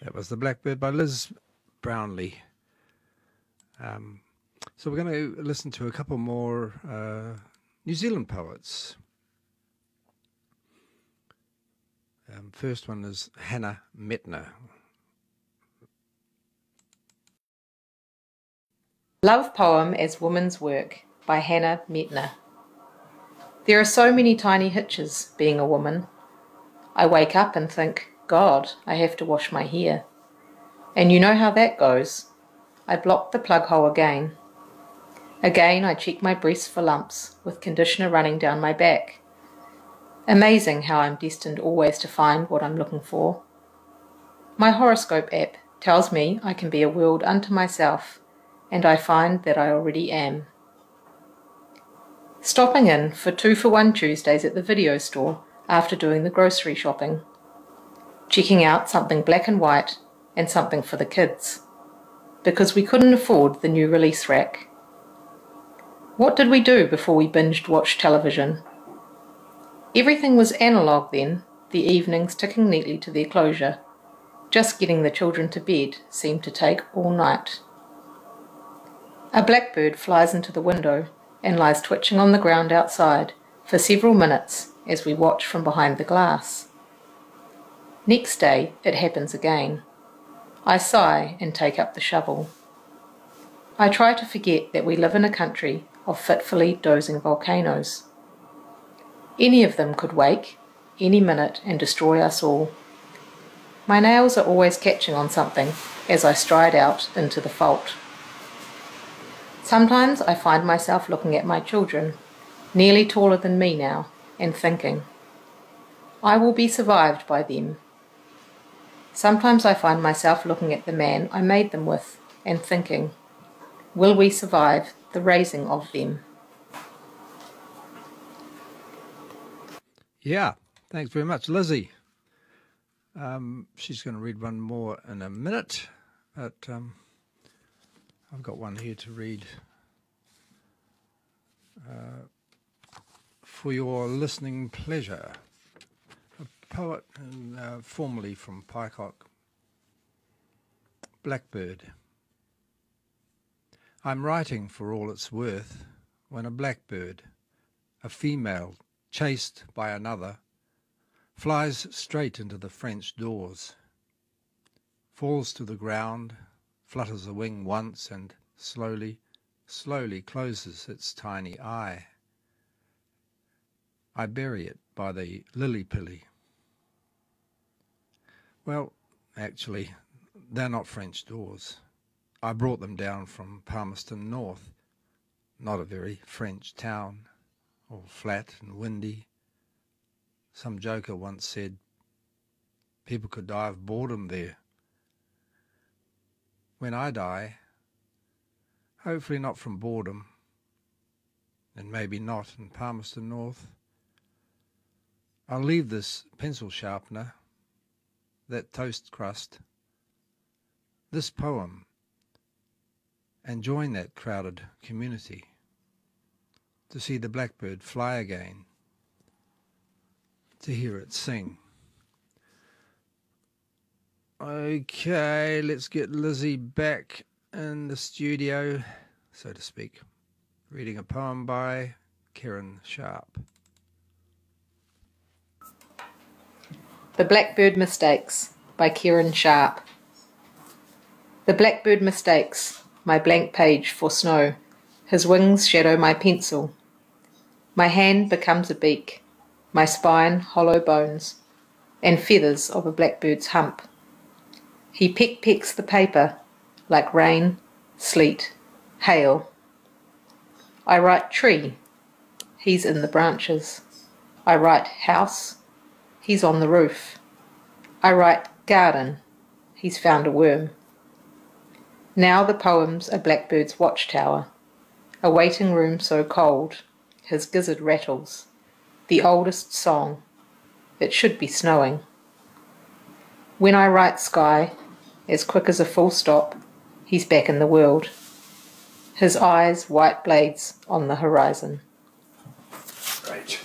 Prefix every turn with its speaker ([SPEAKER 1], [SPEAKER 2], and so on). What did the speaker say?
[SPEAKER 1] That was The Blackbird by Liz Brownlee. So we're going to listen to a couple more New Zealand poets. First one is Hannah Metner.
[SPEAKER 2] Love Poem as Woman's Work by Hannah Metner. There are so many tiny hitches being a woman. I wake up and think, God, I have to wash my hair. And you know how that goes. I block the plug hole again. Again I check my breasts for lumps, with conditioner running down my back. Amazing how I'm destined always to find what I'm looking for. My horoscope app tells me I can be a world unto myself, and I find that I already am. Stopping in for 2-for-1 Tuesdays at the video store after doing the grocery shopping. Checking out something black and white and something for the kids, because we couldn't afford the new release rack. What did we do before we binged-watched television? Everything was analogue then, the evenings ticking neatly to their closure. Just getting the children to bed seemed to take all night. A blackbird flies into the window and lies twitching on the ground outside for several minutes as we watch from behind the glass. Next day it happens again. I sigh and take up the shovel. I try to forget that we live in a country of fitfully dozing volcanoes. Any of them could wake any minute and destroy us all. My nails are always catching on something as I stride out into the fault. Sometimes I find myself looking at my children, nearly taller than me now, and thinking, I will be survived by them. Sometimes I find myself looking at the man I made them with and thinking, will we survive the raising of them?
[SPEAKER 1] Yeah, thanks very much, Lizzie. She's going to read one more in a minute, but I've got one here to read for your listening pleasure. A poet formerly from Paikok, Blackbird. I'm writing for all it's worth when a blackbird, a female chased by another, flies straight into the French doors, falls to the ground, flutters a wing once and slowly closes its tiny eye. I bury it by the lily-pilly. Well, actually, they're not French doors. I brought them down from Palmerston North, not a very French town, all flat and windy. Some joker once said people could die of boredom there. When I die, hopefully not from boredom, and maybe not in Palmerston North, I'll leave this pencil sharpener, that toast crust, this poem, and join that crowded community to see the blackbird fly again, to hear it sing. Okay, let's get Lizzie back in the studio, so to speak, reading a poem by Kieran Sharp.
[SPEAKER 2] The Blackbird Mistakes by Kieran Sharp. The blackbird mistakes my blank page for snow. His wings shadow my pencil. My hand becomes a beak, my spine hollow bones, and feathers of a blackbird's hump. He peck-pecks the paper like rain, sleet, hail. I write tree, he's in the branches. I write house, he's on the roof. I write garden, he's found a worm. Now the poem's a blackbird's watchtower, a waiting room so cold, his gizzard rattles, the oldest song, it should be snowing. When I write sky, as quick as a full stop, he's back in the world, his eyes white blades on the horizon.
[SPEAKER 1] Right.